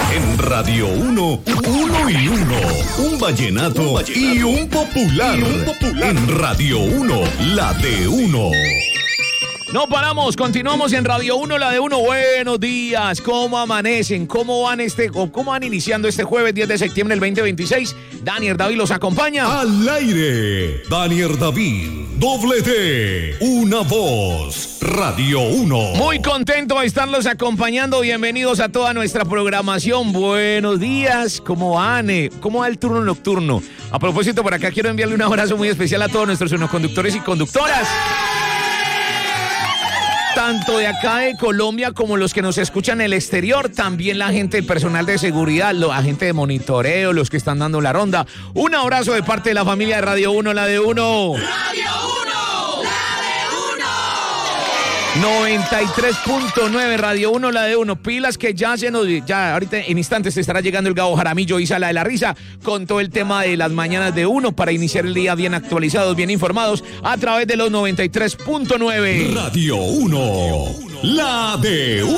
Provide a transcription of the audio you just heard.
En Radio 1, uno y uno. Un vallenato y un popular. En Radio 1, la de uno. No paramos, continuamos en Radio 1, la de uno. Buenos días, ¿cómo amanecen? ¿Cómo van iniciando este jueves 10 de septiembre del 2026? Daniel David los acompaña. Al aire, Daniel David, doble T, una voz, Radio 1. Muy contento de estarlos acompañando. Bienvenidos a toda nuestra programación. Buenos días, ¿cómo van? ¿Cómo va el turno nocturno? A propósito, por acá quiero enviarle un abrazo muy especial a todos nuestros conductores y conductoras, tanto de acá de Colombia como los que nos escuchan en el exterior, también la gente, el personal de seguridad, la gente de monitoreo, los que están dando la ronda. Un abrazo de parte de la familia de Radio 1, la de uno. Radio 1, la de 93.9 Radio 1, la de uno. Pilas que ya ahorita en instantes te estará llegando el Gabo Jaramillo y Sala de la Risa con todo el tema de las mañanas de uno para iniciar el día bien actualizados, bien informados a través de los 93.9 Radio 1, la de uno.